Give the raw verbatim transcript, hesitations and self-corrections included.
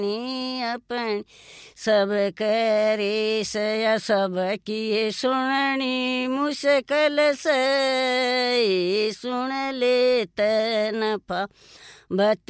अपन सब करे सया सब किए सुननी मुश्किल से सुन ले तन पा बत